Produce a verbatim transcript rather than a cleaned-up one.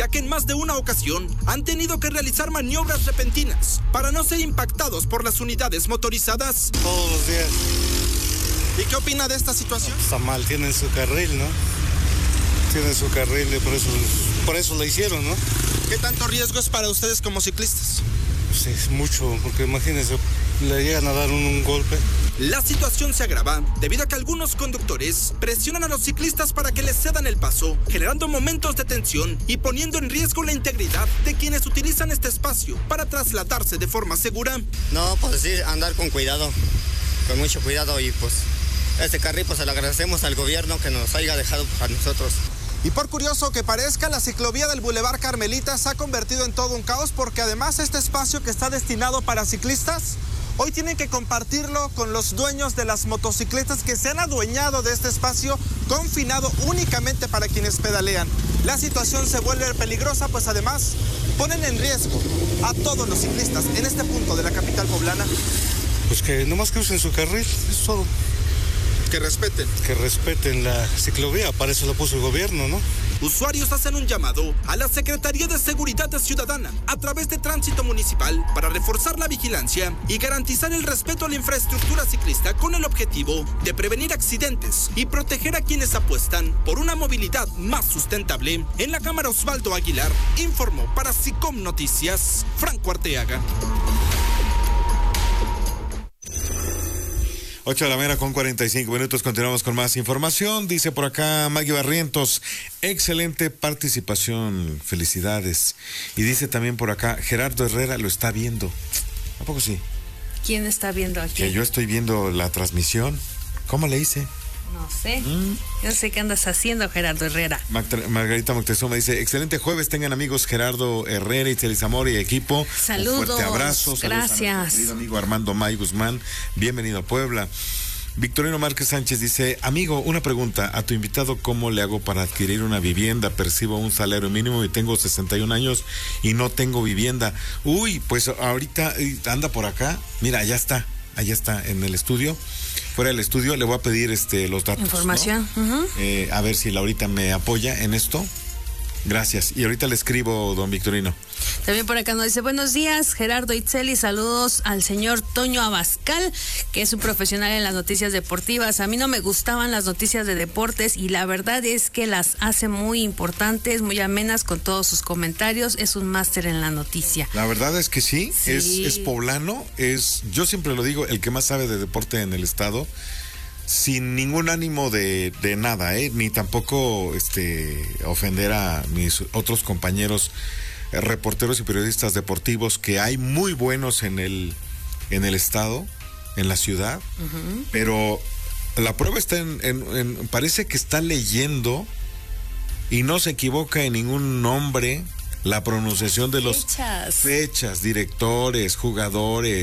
ya que en más de una ocasión han tenido que realizar maniobras repentinas para no ser impactados por las unidades motorizadas. Todos los días. ¿Y qué opina de esta situación? Está mal, tienen su carril, ¿no? Tienen su carril y por eso, por eso lo hicieron, ¿no? ¿Qué tanto riesgo es para ustedes como ciclistas? Pues es mucho, porque imagínense, le llegan a dar un, un golpe. La situación se agrava debido a que algunos conductores presionan a los ciclistas para que les cedan el paso, generando momentos de tensión y poniendo en riesgo la integridad de quienes utilizan este espacio para trasladarse de forma segura. No, pues sí, andar con cuidado, con mucho cuidado, y pues este carril pues se lo agradecemos al gobierno que nos haya dejado a nosotros. Y por curioso que parezca, la ciclovía del Boulevard Carmelita se ha convertido en todo un caos, porque además este espacio que está destinado para ciclistas, hoy tienen que compartirlo con los dueños de las motocicletas que se han adueñado de este espacio confinado únicamente para quienes pedalean. La situación se vuelve peligrosa, pues además ponen en riesgo a todos los ciclistas en este punto de la capital poblana. Pues que nomás que usen su carril, es todo. Que respeten. Que respeten la ciclovía, para eso lo puso el gobierno, ¿no? Usuarios hacen un llamado a la Secretaría de Seguridad Ciudadana a través de Tránsito Municipal para reforzar la vigilancia y garantizar el respeto a la infraestructura ciclista, con el objetivo de prevenir accidentes y proteger a quienes apuestan por una movilidad más sustentable. En la Cámara, Osvaldo Aguilar informó para SICOM Noticias, Franco Arteaga. ocho de la mañana con cuarenta y cinco minutos, continuamos con más información. Dice por acá Maggie Barrientos, excelente participación, felicidades. Y dice también por acá, Gerardo Herrera lo está viendo. ¿A poco sí? ¿Quién está viendo aquí? Que yo estoy viendo la transmisión. ¿Cómo le hice? No sé. ¿Mm? Yo sé qué andas haciendo, Gerardo Herrera. Magda- Margarita Moctezuma dice, excelente jueves, tengan amigos Gerardo Herrera, Itzel Zamora y equipo. Saludos. Un fuerte abrazo. Gracias. Saludos a nuestro querido amigo Armando May Guzmán. Bienvenido a Puebla. Victorino Márquez Sánchez dice, amigo, una pregunta a tu invitado, ¿cómo le hago para adquirir una vivienda? Percibo un salario mínimo y tengo sesenta y un años y no tengo vivienda. Uy, pues ahorita anda por acá. Mira, allá está, allá está en el estudio. Fuera del estudio le voy a pedir este los datos. Información. ¿No? Uh-huh. Eh, a ver si Laurita me apoya en esto. Gracias. Y ahorita le escribo, don Victorino. También por acá nos dice, buenos días, Gerardo Itzeli, saludos al señor Toño Abascal, que es un profesional en las noticias deportivas. A mí no me gustaban las noticias de deportes y la verdad es que las hace muy importantes, muy amenas con todos sus comentarios. Es un máster en la noticia. La verdad es que sí, Sí. Es, es poblano, es, yo siempre lo digo, el que más sabe de deporte en el estado, sin ningún ánimo de, de nada, ¿eh? Ni tampoco este ofender a mis otros compañeros eh, reporteros y periodistas deportivos, que hay muy buenos en el, en el estado, en la ciudad, uh-huh. Pero la prueba está en, en, en, parece que está leyendo y no se equivoca en ningún nombre, la pronunciación de los fechas, fechas, directores, jugadores.